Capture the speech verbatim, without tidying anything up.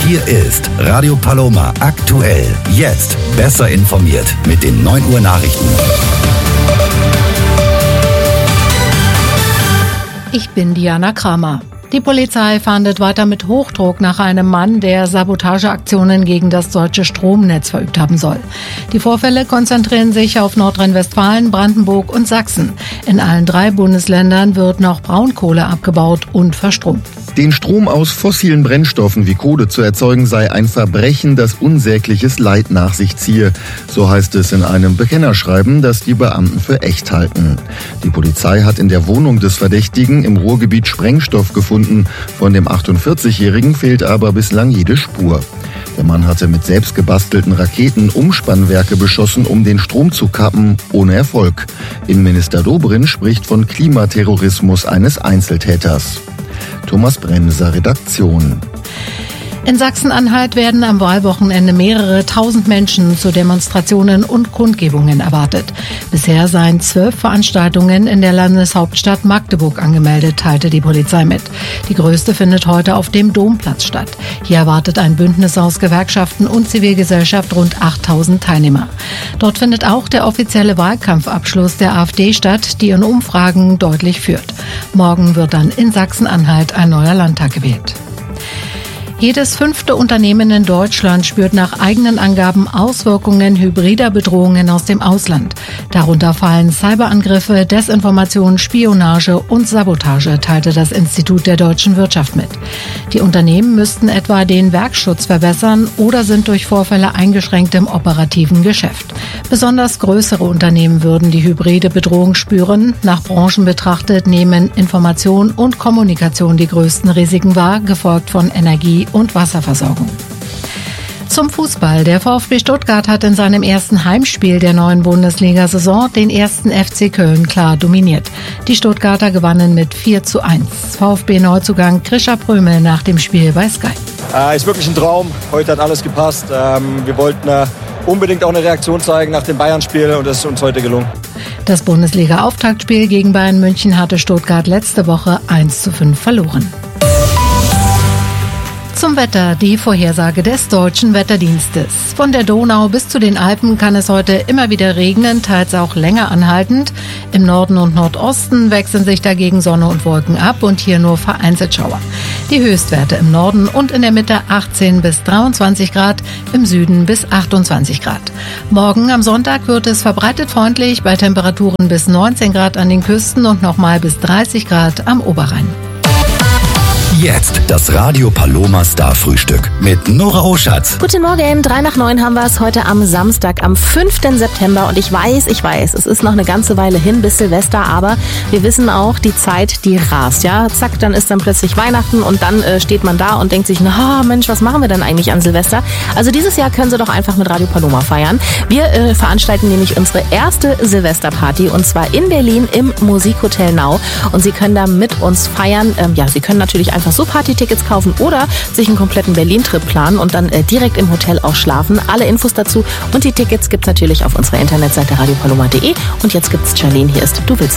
Hier ist Radio Paloma aktuell. Jetzt besser informiert mit den neun Uhr Nachrichten. Ich bin Diana Kramer. Die Polizei fahndet weiter mit Hochdruck nach einem Mann, der Sabotageaktionen gegen das deutsche Stromnetz verübt haben soll. Die Vorfälle konzentrieren sich auf Nordrhein-Westfalen, Brandenburg und Sachsen. In allen drei Bundesländern wird noch Braunkohle abgebaut und verstromt. Den Strom aus fossilen Brennstoffen wie Kohle zu erzeugen, sei ein Verbrechen, das unsägliches Leid nach sich ziehe. So heißt es in einem Bekennerschreiben, das die Beamten für echt halten. Die Polizei hat in der Wohnung des Verdächtigen im Ruhrgebiet Sprengstoff gefunden. Von dem achtundvierzigjährigen fehlt aber bislang jede Spur. Der Mann hatte mit selbst gebastelten Raketen Umspannwerke beschossen, um den Strom zu kappen, ohne Erfolg. Innenminister Dobrindt spricht von Klimaterrorismus eines Einzeltäters. Thomas Bremser, Redaktion. In Sachsen-Anhalt werden am Wahlwochenende mehrere tausend Menschen zu Demonstrationen und Kundgebungen erwartet. Bisher seien zwölf Veranstaltungen in der Landeshauptstadt Magdeburg angemeldet, teilte die Polizei mit. Die größte findet heute auf dem Domplatz statt. Hier erwartet ein Bündnis aus Gewerkschaften und Zivilgesellschaft rund achttausend Teilnehmer. Dort findet auch der offizielle Wahlkampfabschluss der AfD statt, die in Umfragen deutlich führt. Morgen wird dann in Sachsen-Anhalt ein neuer Landtag gewählt. Jedes fünfte Unternehmen in Deutschland spürt nach eigenen Angaben Auswirkungen hybrider Bedrohungen aus dem Ausland. Darunter fallen Cyberangriffe, Desinformation, Spionage und Sabotage, teilte das Institut der deutschen Wirtschaft mit. Die Unternehmen müssten etwa den Werkschutz verbessern oder sind durch Vorfälle eingeschränkt im operativen Geschäft. Besonders größere Unternehmen würden die hybride Bedrohung spüren. Nach Branchen betrachtet nehmen Information und Kommunikation die größten Risiken wahr, gefolgt von Energie und Wasserversorgung. Zum Fußball. Der VfB Stuttgart hat in seinem ersten Heimspiel der neuen Bundesliga-Saison den ersten F C Köln klar dominiert. Die Stuttgarter gewannen mit vier zu eins. VfB-Neuzugang Krischer Prömel nach dem Spiel bei Sky. Äh, ist wirklich ein Traum. Heute hat alles gepasst. Ähm, wir wollten äh, unbedingt auch eine Reaktion zeigen nach dem Bayern-Spiel und das ist uns heute gelungen. Das Bundesliga-Auftaktspiel gegen Bayern München hatte Stuttgart letzte Woche eins zu fünf verloren. Zum Wetter, die Vorhersage des Deutschen Wetterdienstes. Von der Donau bis zu den Alpen kann es heute immer wieder regnen, teils auch länger anhaltend. Im Norden und Nordosten wechseln sich dagegen Sonne und Wolken ab und hier nur vereinzelt Schauer. Die Höchstwerte im Norden und in der Mitte achtzehn bis dreiundzwanzig Grad, im Süden bis achtundzwanzig Grad. Morgen am Sonntag wird es verbreitet freundlich bei Temperaturen bis neunzehn Grad an den Küsten und nochmal bis dreißig Grad am Oberrhein. Jetzt das Radio Paloma Star Frühstück mit Nora Oschatz. Guten Morgen, drei nach neun haben wir es heute am Samstag, am fünften September. Und ich weiß, ich weiß, es ist noch eine ganze Weile hin bis Silvester, aber wir wissen auch, die Zeit, die rast, ja. Zack, dann ist dann plötzlich Weihnachten und dann äh, steht man da und denkt sich, na Mensch, was machen wir denn eigentlich an Silvester? Also dieses Jahr können Sie doch einfach mit Radio Paloma feiern. Wir äh, veranstalten nämlich unsere erste Silvesterparty und zwar in Berlin im Musikhotel Nau. Und Sie können da mit uns feiern. Ähm, ja, Sie können natürlich einfach so Partytickets kaufen oder sich einen kompletten Berlin-Trip planen und dann äh, direkt im Hotel auch schlafen. Alle Infos dazu und die Tickets gibt's natürlich auf unserer Internetseite radio paloma punkt de. Und jetzt gibt's Charlene, hier ist Du willst es